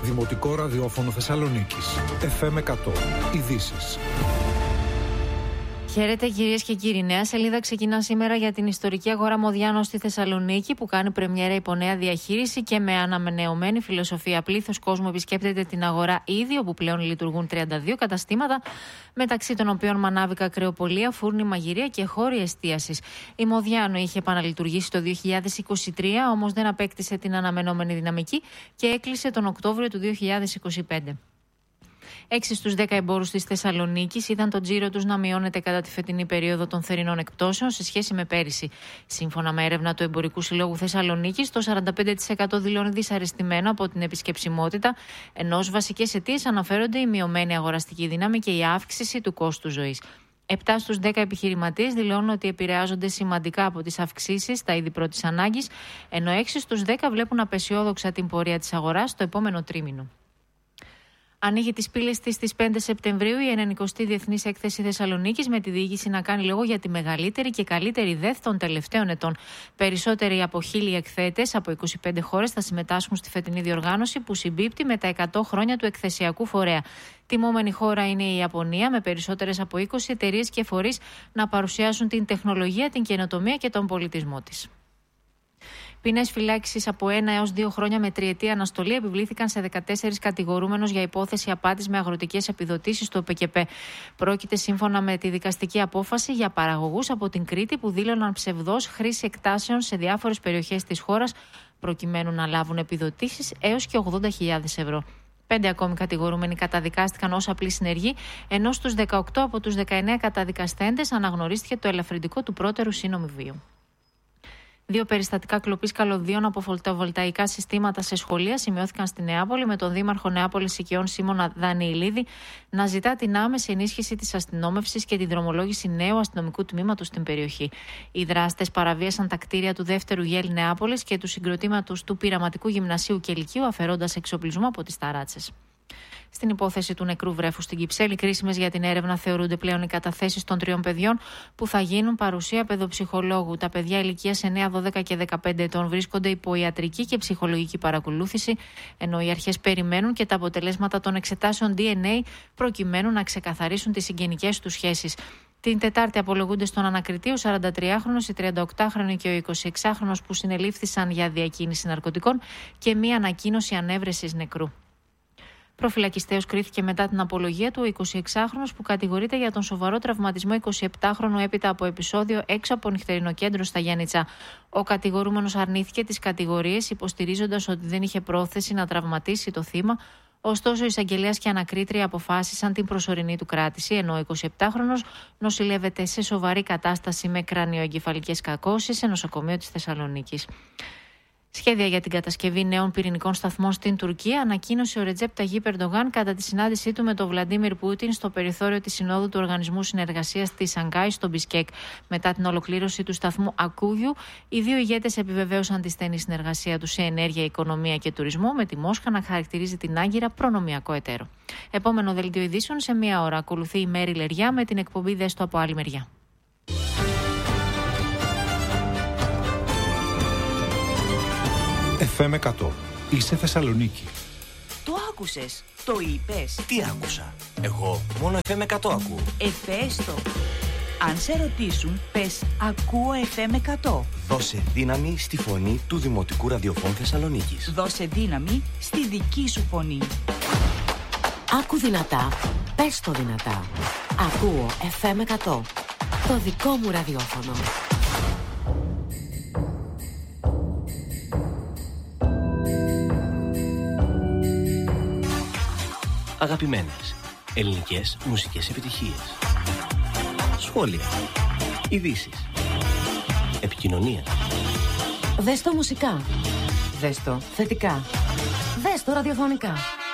Δημοτικό Ραδιόφωνο Θεσσαλονίκης. FM 100. Ειδήσεις. Χαίρετε κυρίες και κύριοι. Νέα σελίδα ξεκινά σήμερα για την ιστορική αγορά Μοδιάνο στη Θεσσαλονίκη, που κάνει πρεμιέρα υπό νέα διαχείριση και με αναμενεωμένη φιλοσοφία. Πλήθος κόσμου επισκέπτεται την αγορά ήδη, όπου πλέον λειτουργούν 32 καταστήματα, μεταξύ των οποίων μανάβικα, κρεοπολία, φούρνη, μαγειρία και χώροι εστίασης. Η Μοδιάνο είχε επαναλειτουργήσει το 2023, όμως δεν απέκτησε την αναμενόμενη δυναμική και έκλεισε τον Οκτώβριο του 2025. 6 στους 10 εμπόρους της Θεσσαλονίκης είδαν τον τζίρο τους να μειώνεται κατά τη φετινή περίοδο των θερινών εκπτώσεων σε σχέση με πέρυσι. Σύμφωνα με έρευνα του Εμπορικού Συλλόγου Θεσσαλονίκης, το 45% δηλώνει δυσαρεστημένο από την επισκεψιμότητα, ενώ ως βασικές αιτίες αναφέρονται η μειωμένη αγοραστική δύναμη και η αύξηση του κόστου ζωής. 7 στους 10 επιχειρηματίες δηλώνουν ότι επηρεάζονται σημαντικά από τις αυξήσεις στα είδη πρώτης ανάγκης, ενώ 6 στους 10 βλέπουν απεσιόδοξα την πορεία της αγοράς στο επόμενο τρίμηνο. Ανοίγει τις πύλες της στις 5 Σεπτεμβρίου η 90η Διεθνής Έκθεση Θεσσαλονίκης, με τη διοίκηση να κάνει λόγο για τη μεγαλύτερη και καλύτερη ΔΕΘ των τελευταίων ετών. Περισσότεροι από 1.000 εκθέτες από 25 χώρες θα συμμετάσχουν στη φετινή διοργάνωση, που συμπίπτει με τα 100 χρόνια του εκθεσιακού φορέα. Τιμόμενη χώρα είναι η Ιαπωνία, με περισσότερες από 20 εταιρείες και φορείς να παρουσιάσουν την τεχνολογία, την καινοτομία και τον πολιτισμό της. Ποινές φυλάκισης από 1 έως 2 χρόνια με τριετή αναστολή επιβλήθηκαν σε 14 κατηγορούμενους για υπόθεση απάτης με αγροτικές επιδοτήσεις στο ΟΠΕΚΕΠ. Πρόκειται, σύμφωνα με τη δικαστική απόφαση, για παραγωγούς από την Κρήτη που δήλωναν ψευδώς χρήση εκτάσεων σε διάφορες περιοχές της χώρας, προκειμένου να λάβουν επιδοτήσεις έως και 80.000 ευρώ. 5 ακόμη κατηγορούμενοι καταδικάστηκαν ως απλοί συνεργοί, ενώ στους 18 από τους 19 καταδικαστέντες αναγνωρίστηκε το ελαφρυντικό του πρώτερου συνομιλίου. 2 περιστατικά κλοπής καλωδίων από φωτοβολταϊκά συστήματα σε σχολεία σημειώθηκαν στη Νεάπολη, με τον Δήμαρχο Νεάπολης Οικειών Σίμωνα Δανιηλίδη να ζητά την άμεση ενίσχυση της αστυνόμευσης και τη δρομολόγηση νέου αστυνομικού τμήματος στην περιοχή. Οι δράστες παραβίασαν τα κτίρια του δεύτερου ΓΕΛ Νεάπολης και του συγκροτήματος του Πειραματικού Γυμνασίου και Λυκείου, αφαιρώντας εξοπλισμό από τις ταράτσες. Στην υπόθεση του νεκρού βρέφους στην Κυψέλη, κρίσιμες για την έρευνα θεωρούνται πλέον οι καταθέσεις των 3 παιδιών, που θα γίνουν παρουσία παιδοψυχολόγου. Τα παιδιά ηλικίας 9, 12 και 15 ετών βρίσκονται υπό ιατρική και ψυχολογική παρακολούθηση, ενώ οι αρχές περιμένουν και τα αποτελέσματα των εξετάσεων DNA, προκειμένου να ξεκαθαρίσουν τις συγγενικές τους σχέσεις. Την Τετάρτη απολογούνται στον ανακριτή ο 43χρονος, η 38χρονη και ο 26χρονος που συνελήφθησαν για διακίνηση ναρκωτικών και μία ανακοίνωση ανέβρεσης νεκρού. Προφυλακιστέως κρίθηκε μετά την απολογία του ο 26χρονος, που κατηγορείται για τον σοβαρό τραυματισμό 27χρονου έπειτα από επεισόδιο έξω από νυχτερινό κέντρο στα Γιάννητσά. Ο κατηγορούμενος αρνήθηκε τις κατηγορίες, υποστηρίζοντας ότι δεν είχε πρόθεση να τραυματίσει το θύμα. Ωστόσο, ο εισαγγελέας και ανακρίτρια αποφάσισαν την προσωρινή του κράτηση, ενώ ο 27χρονος νοσηλεύεται σε σοβαρή κατάσταση με κρανιοεγκεφαλικές κακώσεις σε νοσοκομείο της Θεσσαλονίκης. Σχέδια για την κατασκευή νέων πυρηνικών σταθμών στην Τουρκία ανακοίνωσε ο Ρετζέπ Ταγίπ Ερντογάν κατά τη συνάντησή του με τον Βλαντίμιρ Πούτιν στο περιθώριο της Συνόδου του Οργανισμού Συνεργασίας της Σανγκάη στο Μπισκέκ. Μετά την ολοκλήρωση του σταθμού Ακούγιου, οι δύο ηγέτες επιβεβαίωσαν τη στενή συνεργασία τους σε ενέργεια, οικονομία και τουρισμό, με τη Μόσχα να χαρακτηρίζει την Άγκυρα προνομιακό εταίρο. Επόμενο δελτίο ειδήσεων σε 1 ώρα. Ακολουθεί η Μέρη Λεριά με την εκπομπή Δέστο από άλλη μεριά. FM 100. Είσαι Θεσσαλονίκη. Το άκουσες, το είπες. Τι άκουσα? Εγώ μόνο FM 100 ακούω. Πες το. Αν σε ρωτήσουν, πες ακούω FM 100. Δώσε δύναμη στη φωνή του Δημοτικού Ραδιοφώνου Θεσσαλονίκης. Δώσε δύναμη στη δική σου φωνή. Άκου δυνατά, πες το δυνατά. Ακούω FM 100. Το δικό μου ραδιόφωνο. Αγαπημένες ελληνικές μουσικές επιτυχίες, σχόλια, ειδήσεις, επικοινωνία. Δες το μουσικά. Δες το θετικά. Δες το ραδιοφωνικά.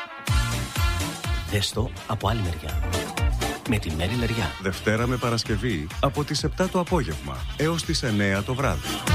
Δες το από άλλη μεριά. Με τη Μέρη Λεριά. Δευτέρα με Παρασκευή από τις 7 το απόγευμα έως τις 9 το βράδυ.